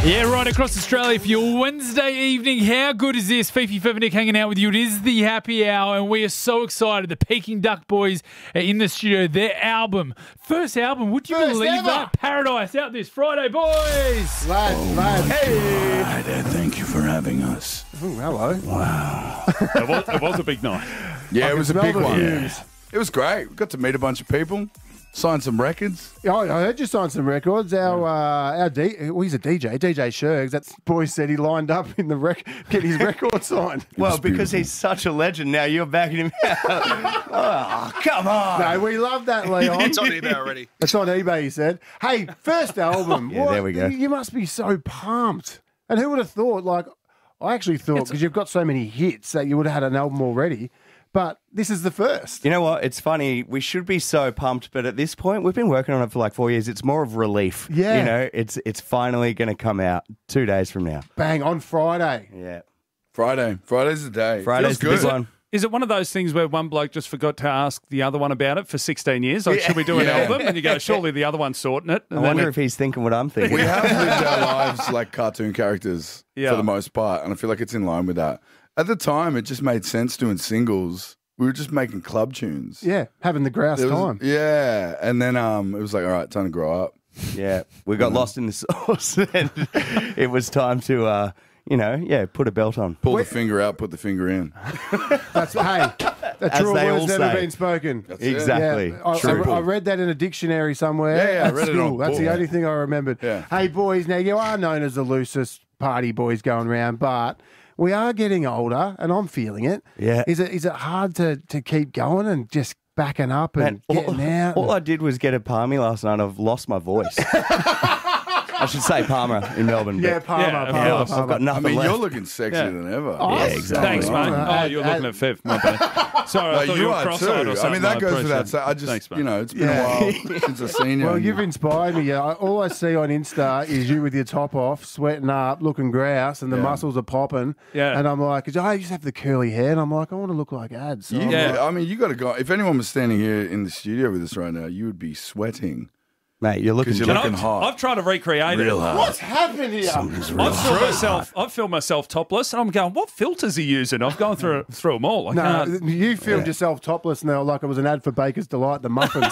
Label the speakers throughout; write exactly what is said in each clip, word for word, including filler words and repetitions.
Speaker 1: Yeah, right across Australia for your Wednesday evening. How good is this? Fifi Fevenick hanging out with you. It is the happy hour, and we are so excited. The Peking Duck Boys are in the studio. Their album, first album, would you
Speaker 2: First
Speaker 1: believe
Speaker 2: ever.
Speaker 1: that? Paradise, out this Friday, boys.
Speaker 2: Lads, lads.
Speaker 1: Hey.
Speaker 3: Hi there, thank you for having us.
Speaker 2: Oh, hello.
Speaker 4: It was, it was a big night.
Speaker 3: Yeah,
Speaker 2: I
Speaker 3: it
Speaker 2: can
Speaker 3: was a
Speaker 2: smell
Speaker 3: big
Speaker 2: the
Speaker 3: one.
Speaker 2: fumes.
Speaker 3: It was great. We got to meet a bunch of people, sign some records.
Speaker 2: Oh, I heard you signed some records. Our uh, our D, well, he's a D J, D J Shergs. That boy said he lined up in the rec, get his record signed.
Speaker 5: Well, because he's such a legend now, you're backing him out. Oh, come on.
Speaker 2: No, we love that, Leon.
Speaker 6: It's on eBay already.
Speaker 2: It's on eBay, he said. Hey, first album.
Speaker 5: Yeah,
Speaker 2: What-
Speaker 5: there we go.
Speaker 2: You must be so pumped. And who would have thought, like, I actually thought, because you've got so many hits that you would have had an album already, but this is the first.
Speaker 5: You know what? It's funny. We should be so pumped, but at this point, we've been working on it for like four years. It's more of relief.
Speaker 2: Yeah.
Speaker 5: You know, it's it's finally going to come out two days from now.
Speaker 2: Bang, on Friday.
Speaker 5: Yeah.
Speaker 3: Friday. Friday's the day.
Speaker 5: Friday's the
Speaker 3: Feels
Speaker 5: big
Speaker 3: good.
Speaker 5: one.
Speaker 4: Is it one of those things where one bloke just forgot to ask the other one about it for sixteen years? Like, should we do an
Speaker 3: Yeah.
Speaker 4: album? And you go, surely the other one's sorting it. And
Speaker 5: I
Speaker 4: then
Speaker 5: wonder
Speaker 4: it-
Speaker 5: if he's thinking what I'm thinking.
Speaker 3: We have lived our lives like cartoon characters
Speaker 4: Yeah.
Speaker 3: for the most part, and I feel like it's in line with that. At the time, it just made sense doing singles. We were just making club tunes.
Speaker 2: Yeah, having the grouse
Speaker 3: There was-
Speaker 2: time.
Speaker 3: Yeah, and then um, it was like, all right, time to grow up.
Speaker 5: Yeah. We got lost in the sauce, and it was time to, uh, you know, yeah, put a belt on.
Speaker 3: Pull the finger out, put the finger in.
Speaker 2: That's, hey, a
Speaker 5: As
Speaker 2: true
Speaker 5: they
Speaker 2: word's
Speaker 5: all
Speaker 2: never
Speaker 5: say.
Speaker 2: been spoken.
Speaker 3: That's it.
Speaker 5: Exactly.
Speaker 2: Yeah, I,
Speaker 3: True.
Speaker 2: I, I read that in a dictionary somewhere.
Speaker 3: Yeah, yeah, I
Speaker 2: at
Speaker 3: read it
Speaker 2: school.
Speaker 3: on a
Speaker 2: That's the
Speaker 3: book.
Speaker 2: only thing I remembered.
Speaker 3: Yeah.
Speaker 2: Hey, boys, now you are known as the loosest party boys going around, but we are getting older, and I'm feeling it.
Speaker 5: Yeah.
Speaker 2: Is it is it hard to, to keep going and just backing up and
Speaker 5: Man,
Speaker 2: getting
Speaker 5: all,
Speaker 2: out?
Speaker 5: all I did was get a palmy last night. I've lost my voice. I should say Palmer in Melbourne.
Speaker 2: yeah,
Speaker 5: but-
Speaker 2: Palmer,
Speaker 4: Yeah,
Speaker 2: Palmer,
Speaker 4: yeah,
Speaker 5: I've
Speaker 2: Palmer.
Speaker 5: got
Speaker 3: I
Speaker 5: nothing
Speaker 3: mean,
Speaker 5: left.
Speaker 3: you're looking sexier
Speaker 4: Yeah.
Speaker 3: than ever.
Speaker 2: Oh,
Speaker 5: Yeah, exactly.
Speaker 4: Thanks, mate.
Speaker 2: Uh,
Speaker 4: Oh, you're
Speaker 2: uh,
Speaker 4: looking at Fev. My bad. Sorry, I
Speaker 3: No,
Speaker 4: thought you
Speaker 3: you
Speaker 4: were
Speaker 3: are
Speaker 4: cross-eyed
Speaker 3: too.
Speaker 4: or
Speaker 3: I
Speaker 4: something.
Speaker 3: mean, that goes
Speaker 4: appreciate
Speaker 3: without
Speaker 4: it.
Speaker 3: saying. I just,
Speaker 4: Thanks, mate.
Speaker 3: you know, it's been
Speaker 2: Yeah.
Speaker 3: a while since I've seen you.
Speaker 2: Well, you've inspired me. Yeah, I- all I see on Insta is you with your top off, sweating up, looking grouse, and the
Speaker 3: Yeah.
Speaker 2: muscles are popping.
Speaker 4: Yeah.
Speaker 2: And I'm like, I used to have the curly hair, and I'm like, I want to look like ads. So
Speaker 3: You-
Speaker 2: I'm
Speaker 4: Yeah.
Speaker 2: like,
Speaker 3: I mean, you got to go. If anyone was standing here in the studio with us right now, you would be sweating.
Speaker 5: Mate, you're looking
Speaker 3: Because
Speaker 4: And
Speaker 3: you're
Speaker 5: good.
Speaker 3: looking
Speaker 4: I've,
Speaker 3: hot.
Speaker 4: I've tried to recreate
Speaker 3: Real
Speaker 4: it.
Speaker 3: hot.
Speaker 2: What's happened here?
Speaker 3: Something's real
Speaker 4: I've filmed
Speaker 3: hot.
Speaker 4: myself. I've filmed myself topless, and I'm going, "What filters are you using?" I've gone through through them all. I
Speaker 2: No,
Speaker 4: can't.
Speaker 2: you filmed yourself topless now like it was an ad for Baker's Delight, the muffins.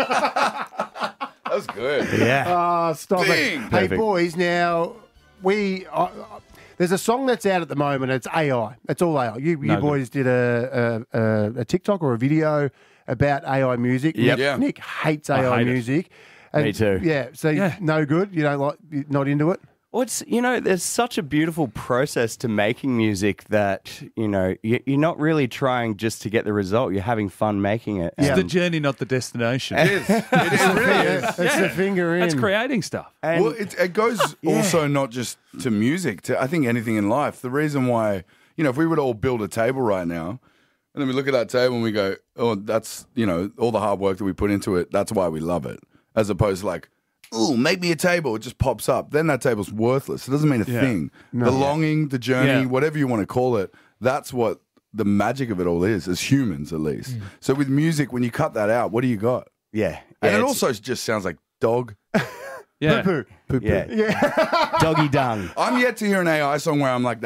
Speaker 3: That was good.
Speaker 5: Yeah.
Speaker 2: Ah, stop
Speaker 3: Ding.
Speaker 2: it. Hey,
Speaker 5: Perfect.
Speaker 2: boys, now, we... Uh, there's a song that's out at the moment. It's A I. It's all A I. You, you
Speaker 4: No
Speaker 2: boys did a, a, a, a TikTok or a video about A I music.
Speaker 5: Yep.
Speaker 2: Nick,
Speaker 3: Yeah.
Speaker 2: Nick hates A I
Speaker 4: I hate it.
Speaker 2: music. And-
Speaker 5: Me too.
Speaker 2: Yeah, so
Speaker 4: Yeah.
Speaker 2: no good? You don't like... You're not into it?
Speaker 5: Well, it's, you know, there's such a beautiful process to making music that, you know, you- you're not really trying just to get the result. You're having fun making it.
Speaker 2: Yeah.
Speaker 4: It's the
Speaker 5: And-
Speaker 4: journey, not the destination.
Speaker 3: It is. It, it really is.
Speaker 2: It's the finger in.
Speaker 4: That's creating stuff.
Speaker 5: and-
Speaker 3: Well, it, it goes also not just to music, to I think anything in life. The reason why, you know, if we were to all build a table right now, and then we look at that table and we go, oh, that's, you know, all the hard work that we put into it, that's why we love it. As opposed to like, ooh, make me a table. It just pops up. Then that table's worthless. It doesn't mean a
Speaker 4: Yeah.
Speaker 3: thing. The longing, the journey,
Speaker 4: Yeah.
Speaker 3: whatever you want to call it, that's what the magic of it all is, as humans at least. So with music, when you cut that out, what do you got?
Speaker 5: yeah.
Speaker 3: And
Speaker 5: Yeah,
Speaker 3: it
Speaker 5: it's-
Speaker 3: also just sounds like dog.
Speaker 4: Yeah.
Speaker 2: Poo-poo.
Speaker 5: yeah. Doggy dung.
Speaker 3: I'm yet to hear an A I song where I'm like,